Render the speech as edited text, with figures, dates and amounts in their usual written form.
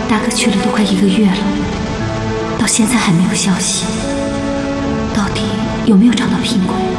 大哥去了都快1个月了，到现在还没有消息，到底有没有找到平鬼？